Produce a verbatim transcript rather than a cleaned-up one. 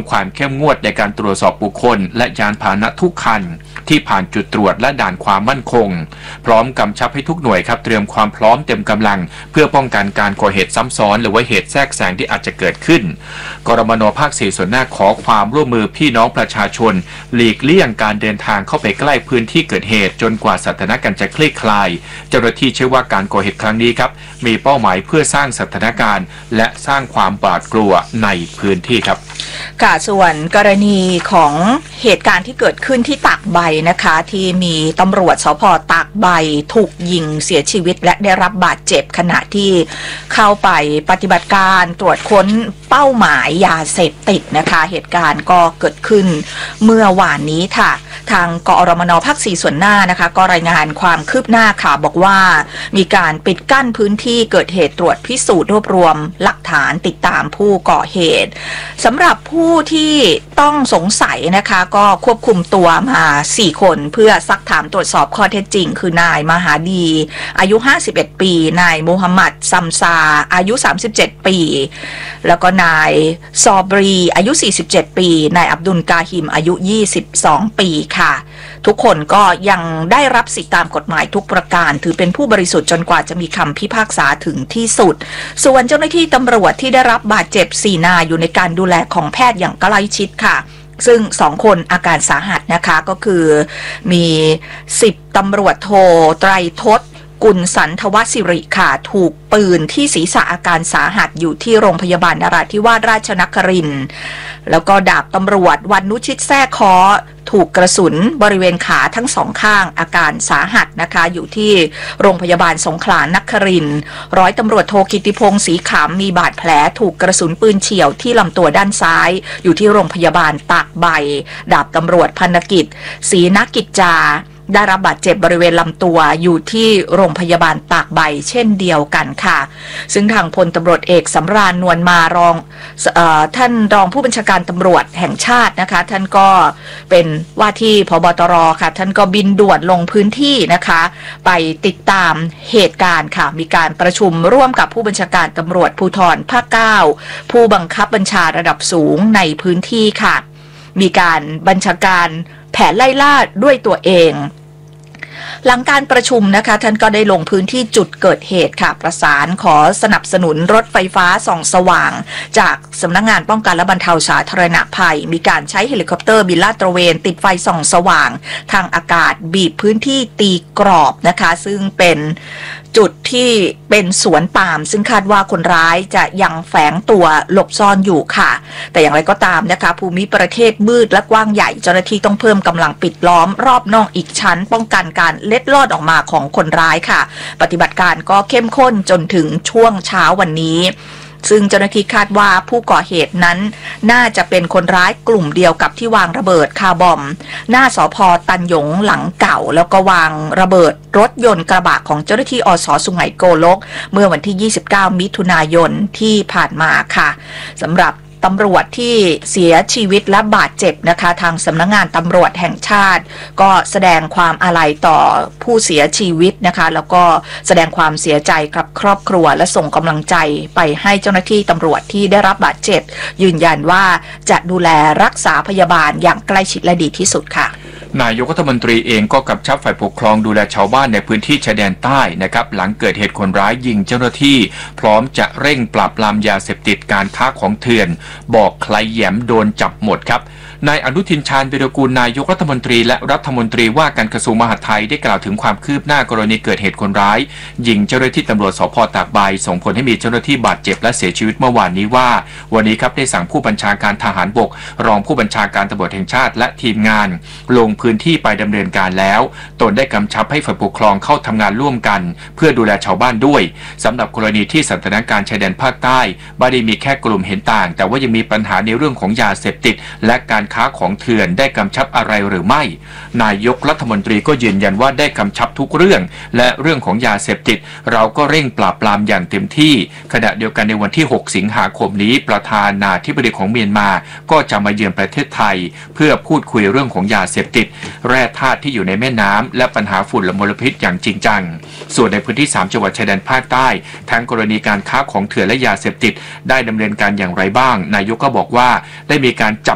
ความเข้มงวดในการตรวจสอบบุคคลและยานพาหนะทุกคันที่ผ่านจุดตรวจและด่านความมั่นคงพร้อมกำชับให้ทุกหน่วยครับเตรียมความพร้อมเต็มกำลังเพื่อป้องกันการก่อเหตุซ้ำซ้อนหรือว่าเหตุแทรกแซงที่อาจจะเกิดขึ้นกรมน.ภาคสี่ส่วนหน้าขอความร่วมมือพี่น้องประชาชนหลีกเลี่ยงการเดินทางเข้าไปใกล้พื้นที่เกิดเหตุจนกว่าสถานการณ์จะคลี่คลายเจ้าหน้าที่เชื่อว่าการก่อเหตุครั้งนี้ครับมีเป้าหมายเพื่อสร้างสถานการณ์และสร้างความหวาดกลัวในพื้นที่ครับค่ะส่วนกรณีของเหตุการณ์ที่เกิดขึ้นที่ตากใบนะคะที่มีตำรวจสภ.ตากใบถูกยิงเสียชีวิตและได้รับบาดเจ็บขณะที่เข้าไปปฏิบัติการตรวจค้นเป้าหมายยาเสพติดนะคะเหตุการณ์ก็เกิดขึ้นเมื่อวานนี้ค่ะทางกอรมน.ภาคสี่ส่วนหน้านะคะก็รายงานความคืบหน้าค่ะบอกว่ามีการปิดกั้นพื้นที่เกิดเหตุตรวจพิสูจน์รวบรวมหลักฐานติดตามผู้ก่อเหตุสำหรับผู้ที่ต้องสงสัยนะคะก็ควบคุมตัวมาสี่คนเพื่อซักถามตรวจสอบข้อเท็จจริงคือนายมหาดีอายุห้าสิบเอ็ดปีนายมูฮัมหมัดซัมซาอายุสามสิบเจ็ดปีแล้วก็นายซอบรีอายุสี่สิบเจ็ดปีนายอับดุลกาฮิมอายุยี่สิบสองปีค่ะทุกคนก็ยังได้รับสิทธิตามกฎหมายทุกประการถือเป็นผู้บริสุทธิ์จนกว่าจะมีคำพิพากษาถึงที่สุดส่วนเจ้าหน้าที่ตำรวจที่ได้รับบาดเจ็บสี่นายอยู่ในการดูแลของแพทย์อย่างใกล้ชิดค่ะซึ่งสองคนอาการสาหัสนะคะก็คือมีสิบตำรวจโทไตรทศกุลสันทวสิริค่ะถูกปืนที่ศีรษะอาการสาหัสอยู่ที่โรงพยาบาลนราธิวาสราชนครินทร์แล้วก็ดาบตำรวจวรรณุชิตแท้ค้อถูกกระสุนบริเวณขาทั้งสองข้างอาการสาหัสนะคะอยู่ที่โรงพยาบาลสงขลานครินทร์ร้อยตำรวจโทกิติพงศ์ศรีขำมีบาดแผลถูกกระสุนปืนเฉี่ยวที่ลำตัวด้านซ้ายอยู่ที่โรงพยาบาลตากใบดาบตำรวจพรรณกิจศรีนกิจจาได้รับบาดเจ็บบริเวณลำตัวอยู่ที่โรงพยาบาลตากใบเช่นเดียวกันค่ะซึ่งทางพลตำรวจเอกสำราญนวลมารองเอ่อท่านรองผู้บัญชาการตำรวจแห่งชาตินะคะท่านก็เป็นว่าที่ผบตรค่ะท่านก็บินด่วนลงพื้นที่นะคะไปติดตามเหตุการณ์ค่ะมีการประชุมร่วมกับผู้บัญชาการตำรวจภูธรภาคเก้าผู้บังคับบัญชาระดับสูงในพื้นที่ค่ะมีการบัญชาการแผนไล่ล่าด้วยตัวเองหลังการประชุมนะคะท่านก็ได้ลงพื้นที่จุดเกิดเหตุค่ะประสานขอสนับสนุนรถไฟฟ้าส่องสว่างจากสำนักงานป้องกันและบรรเทาสาธารณภัยมีการใช้เฮลิคอปเตอร์บินลาดตระเวนติดไฟส่องสว่างทางอากาศบีบพื้นที่ตีกรอบนะคะซึ่งเป็นจุดที่เป็นสวนปาล์มซึ่งคาดว่าคนร้ายจะยังแฝงตัวหลบซ่อนอยู่ค่ะแต่อย่างไรก็ตามนะคะภูมิประเทศมืดและกว้างใหญ่เจ้าหน้าที่ต้องเพิ่มกำลังปิดล้อมรอบนอกอีกชั้นป้องกันการเล็ดลอดออกมาของคนร้ายค่ะปฏิบัติการก็เข้มข้นจนถึงช่วงเช้าวันนี้ซึ่งเจ้าหน้าที่คาดว่าผู้ก่อเหตุนั้นน่าจะเป็นคนร้ายกลุ่มเดียวกับที่วางระเบิดคาร์บอมหน้าสภ.ตันหยงหลังเก่าแล้วก็วางระเบิดรถยนต์กระบะของเจ้าหน้าที่อส.สุไหงโกลกเมื่อวันที่ยี่สิบเก้ามิถุนายนที่ผ่านมาค่ะสำหรับตำรวจที่เสียชีวิตและบาดเจ็บนะคะทางสำนักงานตำรวจแห่งชาติก็แสดงความอาลัยต่อผู้เสียชีวิตนะคะแล้วก็แสดงความเสียใจกับครอบครัวและส่งกำลังใจไปให้เจ้าหน้าที่ตำรวจที่ได้รับบาดเจ็บยืนยันว่าจะดูแลรักษาพยาบาลอย่างใกล้ชิดและดีที่สุดค่ะนายกรัฐมนตรีเองก็กำชับฝ่ายปกครองดูแลชาวบ้านในพื้นที่ชายแดนใต้นะครับหลังเกิดเหตุคนร้ายยิงเจ้าหน้าที่พร้อมจะเร่งปราบปรามยาเสพติดการค้าของเถื่อนบอกใครแหยมโดนจับหมดครับนายอนุทินชาญวิรากูลนายกรัฐมนตรีและรัฐมนตรีว่าการกระทรวงมหาดไทยได้กล่าวถึงความคืบหน้ากรณีเกิดเหตุคนร้ายยิงเจ้าหน้าที่ตำรวจสภ.ตากใบส่งผลให้มีเจ้าหน้าที่บาดเจ็บและเสียชีวิตเมื่อวานนี้ว่าวันนี้ครับได้สั่งผู้บัญชาการทหารบกรองผู้บัญชาการตำรวจแห่งชาติและทีมงานลงพื้นที่ไปดำเนินการแล้วตนได้กำชับให้ฝ่ายปกครองเข้าทำงานร่วมกันเพื่อดูแลชาวบ้านด้วยสำหรับกรณีที่สถานการณ์ชายแดนภาคใต้ไม่ได้มีแค่กลุ่มเห็นต่างแต่ว่ายังมีปัญหาในเรื่องของยาเสพติดและการค้าของเถื่อนได้กำชับอะไรหรือไม่นายกรัฐมนตรีก็ยืนยันว่าได้กำชับทุกเรื่องและเรื่องของยาเสพติดเราก็เร่งปราบปรามอย่างเต็มที่ขณะเดียวกันในวันที่หกสิงหาคมนี้ประธานาธิบดีของเมียนมาก็จะมาเยือนประเทศไทยเพื่อพูดคุยเรื่องของยาเสพติดแร่ธาตุที่อยู่ในแม่น้ำและปัญหาฝุ่นและมลพิษอย่างจริงจังส่วนในพื้นที่สามจังหวัดชายแดนภาคใต้ทั้งกรณีการค้าของเถื่อนและยาเสพติดได้ดำเนินการอย่างไรบ้างนายกก็บอกว่าได้มีการจับ